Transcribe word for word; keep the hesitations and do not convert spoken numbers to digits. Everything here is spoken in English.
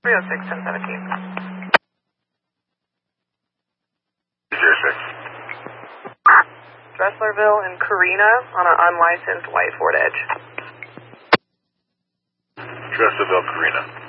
three oh six, ten seventeen. zero six. Dresslerville and Carina on an unlicensed white Ford Edge. Dresslerville, Carina.